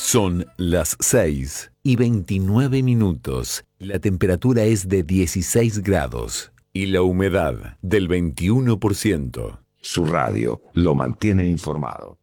Son las 6:29. La temperatura es de 16 grados y la humedad del 21%. Su radio lo mantiene informado.